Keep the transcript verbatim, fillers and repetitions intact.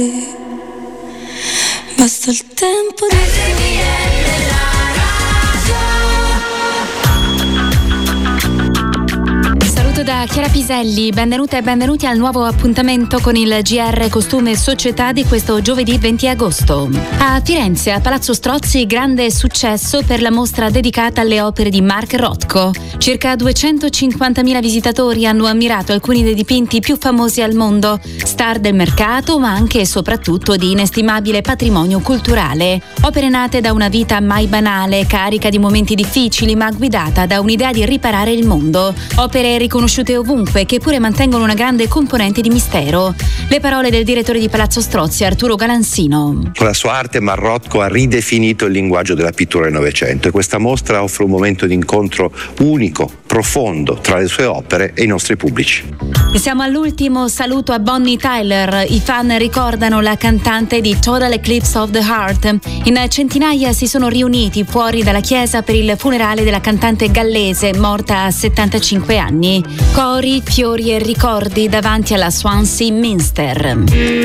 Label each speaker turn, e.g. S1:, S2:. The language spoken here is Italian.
S1: Basta il tempo di
S2: Saluto da Chiara Piselli, benvenute e benvenuti al nuovo appuntamento con il G R Costume e Società di questo giovedì venti agosto. A Firenze, a Palazzo Strozzi, grande successo per la mostra dedicata alle opere di Mark Rothko. Circa duecentocinquantamila visitatori hanno ammirato alcuni dei dipinti più famosi al mondo, star del mercato ma anche e soprattutto di inestimabile patrimonio culturale. Opere nate da una vita mai banale, carica di momenti difficili ma guidata da un'idea di riparare il mondo. Opere riconosciute ovunque che pure mantengono una grande componente di mistero. Le parole del direttore di Palazzo Strozzi, Arturo Galansino.
S3: Con la sua arte Mark Rothko ha ridefinito il linguaggio della pittura del Novecento e questa mostra offre un momento di incontro unico, profondo tra le sue opere e i nostri pubblici.
S2: E siamo all'ultimo saluto a Bonnie Tyler. I fan ricordano la cantante di Total Eclipse of the Heart. In centinaia si sono riuniti fuori dalla chiesa per il funerale della cantante gallese morta a settantacinque anni. Cori, fiori e ricordi davanti alla Swansea Minster.